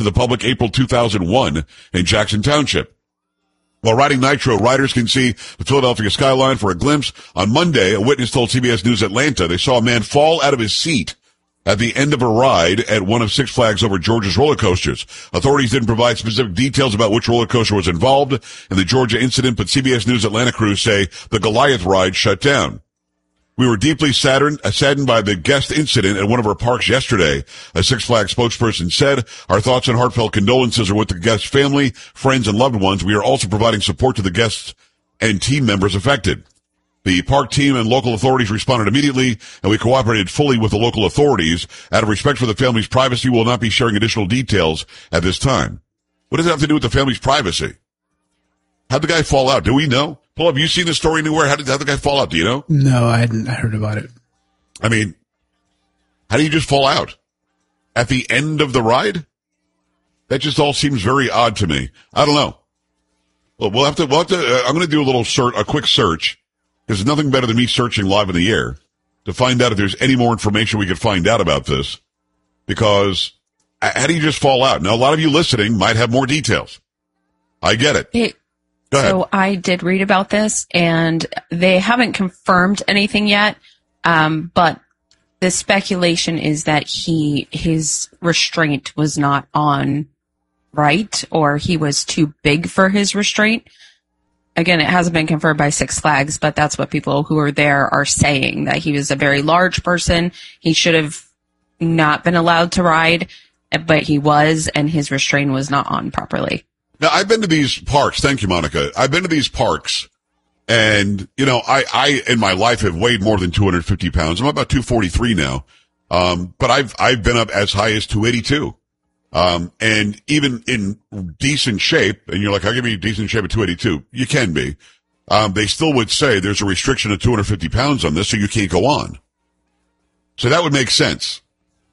to the public April 2001 in Jackson Township. While riding Nitro, riders can see the Philadelphia skyline for a glimpse. On Monday, a witness told CBS News Atlanta they saw a man fall out of his seat at the end of a ride at one of Six Flags Over Georgia's roller coasters. Authorities didn't provide specific details about which roller coaster was involved in the Georgia incident, but CBS News Atlanta crews say the Goliath ride shut down. We were deeply saddened by the guest incident at one of our parks yesterday, a Six Flags spokesperson said. Our thoughts and heartfelt condolences are with the guest's family, friends, and loved ones. We are also providing support to the guests and team members affected. The park team and local authorities responded immediately, and we cooperated fully with the local authorities. Out of respect for the family's privacy, we will not be sharing additional details at this time. What does that have to do with the family's privacy? How'd the guy fall out? Do we know? Paul, have you seen the story anywhere? How'd the guy fall out? Do you know? No, I hadn't heard about it. I mean, how do you just fall out? At the end of the ride? That just all seems very odd to me. I don't know. Well, we'll have to, I'm going to do a quick search. There's nothing better than me searching live in the air to find out if there's any more information we could find out about this. Because how do you just fall out? Now, a lot of you listening might have more details. I get it. So I did read about this, and they haven't confirmed anything yet, but the speculation is that his restraint was not on right, or he was too big for his restraint. Again, it hasn't been confirmed by Six Flags, but that's what people who are there are saying, that he was a very large person. He should have not been allowed to ride, but he was, and his restraint was not on properly. Now, I've been to these parks. Thank you, Monica. I've been to these parks, and, you know, I in my life have weighed more than 250 pounds. I'm about 243 now. But I've been up as high as 282. And even in decent shape, and you're like, I'll give you decent shape at 282. You can be. They still would say there's a restriction of 250 pounds on this, so you can't go on. So that would make sense.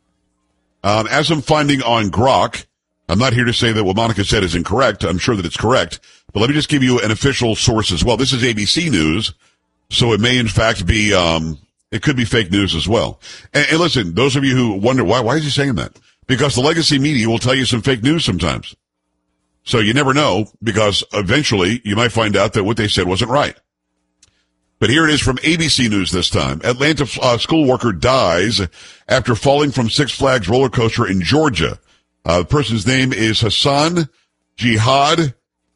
As I'm finding on Grok, I'm not here to say that what Monica said is incorrect. I'm sure that it's correct. But let me just give you an official source as well. This is ABC News, so it may in fact be, it could be fake news as well. And listen, those of you who wonder why is he saying that? Because the legacy media will tell you some fake news sometimes. So you never know, because eventually you might find out that what they said wasn't right. But here it is from ABC News this time. Atlanta school worker dies after falling from Six Flags roller coaster in Georgia. The person's name is Hassan Jihad,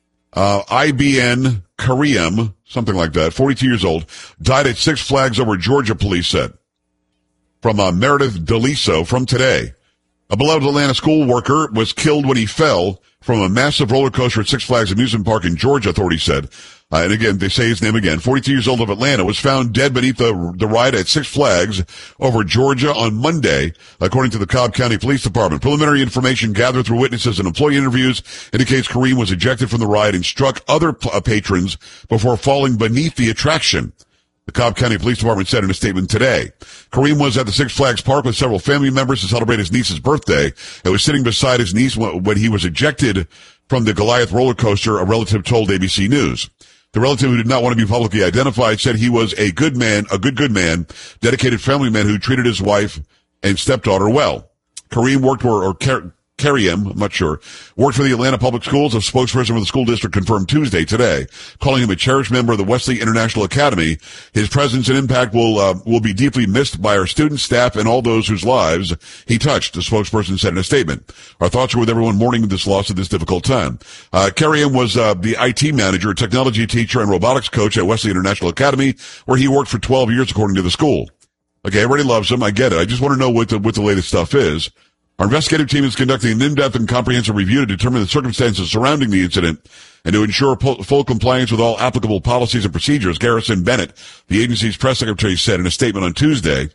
IBN Kareem, something like that, 42 years old, died at Six Flags Over Georgia, police said. From Meredith Deliso from Today. A beloved Atlanta school worker was killed when he fell from a massive roller coaster at Six Flags Amusement Park in Georgia, authorities said. And again, they say his name again. 42 years old of Atlanta was found dead beneath the ride at Six Flags Over Georgia on Monday, according to the Cobb County Police Department. Preliminary information gathered through witnesses and employee interviews indicates Kareem was ejected from the ride and struck other patrons before falling beneath the attraction. The Cobb County Police Department said in a statement today. Kareem was at the Six Flags Park with several family members to celebrate his niece's birthday and was sitting beside his niece when he was ejected from the Goliath roller coaster, a relative told ABC News. The relative, who did not want to be publicly identified, said he was a good man, good man, dedicated family man who treated his wife and stepdaughter well. Kareem worked Kareem, I'm not sure, worked for the Atlanta Public Schools. A spokesperson for the school district confirmed Tuesday today, calling him a cherished member of the Wesley International Academy. His presence and impact will be deeply missed by our students, staff, and all those whose lives he touched, the spokesperson said in a statement. Our thoughts are with everyone mourning this loss at this difficult time. Kareem was the IT manager, technology teacher, and robotics coach at Wesley International Academy, where he worked for 12 years, according to the school. Okay, everybody loves him. I get it. I just want to know what the latest stuff is. Our investigative team is conducting an in-depth and comprehensive review to determine the circumstances surrounding the incident and to ensure full compliance with all applicable policies and procedures, Garrison Bennett, the agency's press secretary, said in a statement on Tuesday.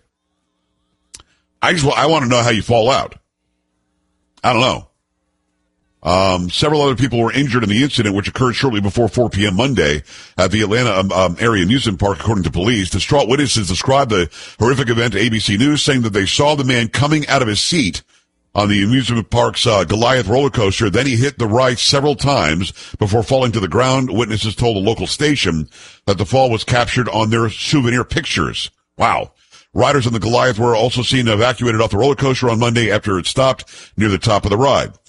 I want to know how you fall out. I don't know. Several other people were injured in the incident, which occurred shortly before 4 p.m. Monday at the Atlanta area amusement park, according to police. Distraught witnesses described the horrific event to ABC News, saying that they saw the man coming out of his seat on the amusement park's Goliath roller coaster. Then he hit the ride several times before falling to the ground. Witnesses told a local station that the fall was captured on their souvenir pictures. Wow. Riders on the Goliath were also seen evacuated off the roller coaster on Monday after it stopped near the top of the ride.